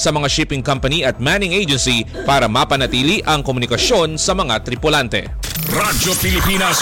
sa mga shipping company at manning agency para mapanatili ang komunikasyon sa mga tripulante. Radyo Pilipinas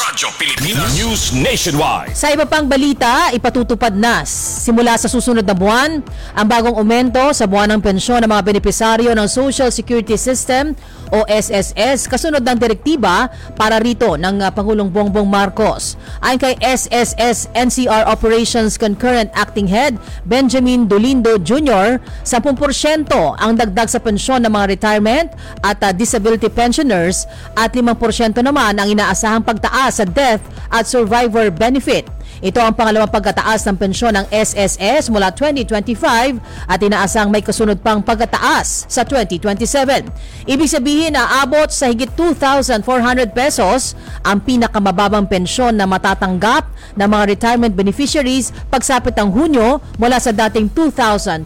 News Nationwide. Sa iba pang balita, ipatutupad na simula sa susunod na buwan ang bagong aumento sa buwanang pensyon ng mga benepisaryo ng Social Security System o SSS kasunod ng direktiba para rito ng Pangulong Bongbong Marcos. Ayon kay SSS NCR Operations Concurrent Acting Head Benjamin Dolindo Jr., 10% ang dagdag sa pensyon ng mga retirement at disability pensioners at 5% naman ang inaasahang pagtaas sa death at survivor benefit. Ito ang pangalawang pagkataas ng pensyon ng SSS mula 2025 at inaasang may kasunod pang pagkataas sa 2027. Ibig sabihin na abot sa higit 2,400 pesos ang pinakamababang pensyon na matatanggap ng mga retirement beneficiaries pagsapit ng Hunyo mula sa dating 2,200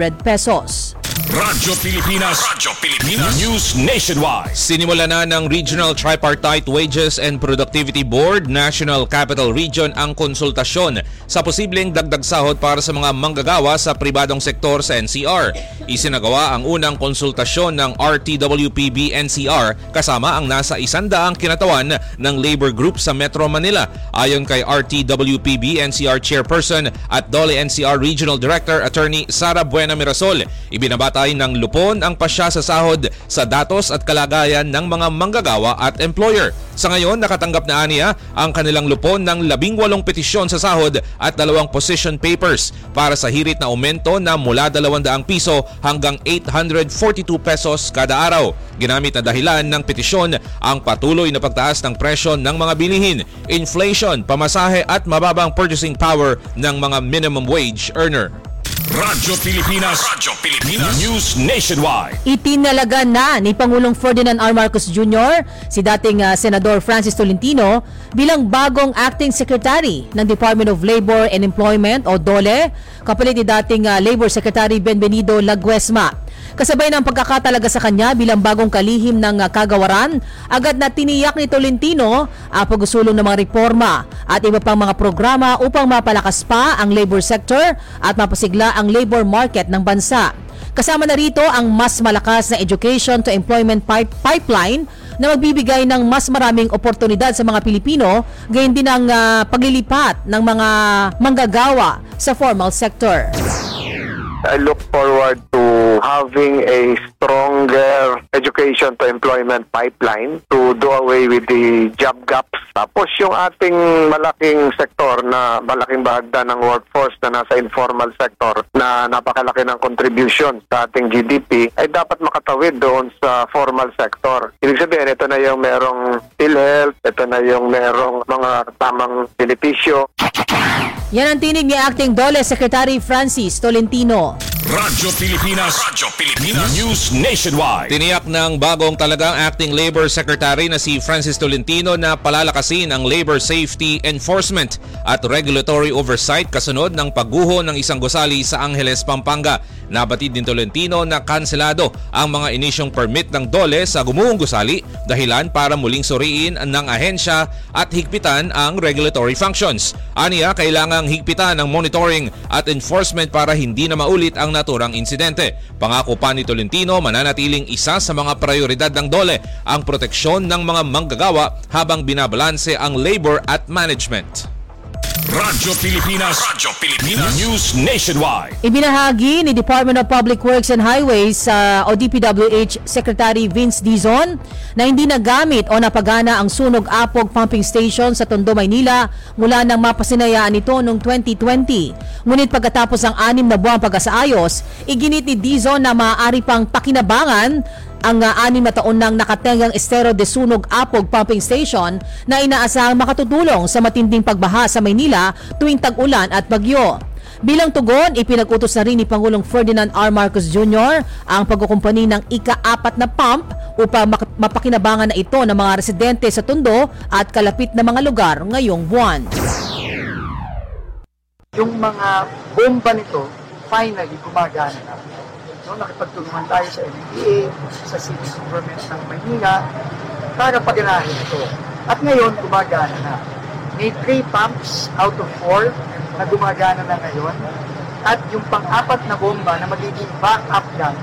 pesos. Radyo Pilipinas News Nationwide. Sinimula na ng Regional Tripartite Wages and Productivity Board National Capital Region ang konsultasyon sa posibleng dagdag sahod para sa mga manggagawa sa pribadong sektor sa NCR. Isinagawa ang unang konsultasyon ng RTWPB NCR kasama ang nasa 100 kinatawan ng labor group sa Metro Manila. Ayon kay RTWPB NCR Chairperson at DOLE NCR Regional Director Attorney Sara Buena Mirasol, ibinabatay ng lupon ang pasya sa sahod sa datos at kalagayan ng mga manggagawa at employer. Sa ngayon, nakatanggap na aniya ang kanilang lupon ng 18 petisyon sa sahod at 2 position papers para sa hirit na aumento na mula 200 piso hanggang 842 pesos kada araw. Ginamit na dahilan ng petisyon ang patuloy na pagtaas ng presyo ng mga bilihin, inflation, pamasahe at mababang purchasing power ng mga minimum wage earner. Radyo Pilipinas News Nationwide. Itinalaga na ni Pangulong Ferdinand R. Marcos Jr. si dating Senador Francis Tolentino bilang bagong Acting Secretary ng Department of Labor and Employment o DOLE, kapalit ni dating Labor Secretary Benvenido Laguesma. Kasabay ng pagkakatalaga sa kanya bilang bagong kalihim ng kagawaran, agad na tiniyak ni Tolentino ang pagsusulong ng mga reforma at iba pang mga programa upang mapalakas pa ang labor sector at mapasigla ang labor market ng bansa. Kasama na rito ang mas malakas na education to employment pipeline na magbibigay ng mas maraming oportunidad sa mga Pilipino, gayon din ang paglilipat ng mga manggagawa sa formal sector. I look forward to having a stronger education to employment pipeline to do away with the job gaps. Tapos yung ating malaking sektor na malaking bahagdan ng workforce na nasa informal sector na napakalaki ng contribution sa ating GDP ay dapat makatawid doon sa formal sector. Ibig sabihin, ito na yung merong PhilHealth, ito na yung merong mga tamang benepisyo. Yan ang tinig ni Acting DOLE Secretary Francis Tolentino. Radyo Pilipinas News Nationwide. Tiniyak ng bagong talagang Acting Labor Secretary na si Francis Tolentino na palalakasin ang labor safety enforcement at regulatory oversight kasunod ng pagguho ng isang gusali sa Angeles, Pampanga. Nabatid din Tolentino na kanselado ang mga inisyong permit ng DOLE sa gumuhong gusali dahilan para muling suriin ng ahensya at higpitan ang regulatory functions. Aniya, kailangang higpitan ang monitoring at enforcement para hindi na maulit ang naturang insidente. Pangako pa ni Tolentino, mananatiling isa sa mga prioridad ng DOLE ang proteksyon ng mga manggagawa habang binabalanse ang labor at management. Radyo Pilipinas News Nationwide. Ibinahagi ni Department of Public Works and Highways o DPWH Secretary Vince Dizon na hindi nagamit o napagana ang Sunog Apog Pumping Station sa Tondo, Maynila mula nang mapasinayaan ito noong 2020. Ngunit pagkatapos ng 6 na buwang pag-asaayos, iginit ni Dizon na maaari pang pakinabangan ang 6 na taon nang nakatengang estero de Sunog Apog Pumping Station na inaasahang makatutulong sa matinding pagbaha sa Maynila tuwing tag-ulan at bagyo. Bilang tugon, ipinag-utos na rin ni Pangulong Ferdinand R. Marcos Jr. ang pagkukumpani ng ika-4 na pump upang mapakinabangan na ito ng mga residente sa Tondo at kalapit na mga lugar ngayong buwan. Yung mga bomba nito, finally gumagana na. No, nakipagtulungan tayo sa NMDA, sa City Government ng Maynila para paganahin ito. At ngayon, gumagana na. May 3 pumps out of 4 na gumagana na ngayon. At yung pang-4 na bomba na magiging backup lang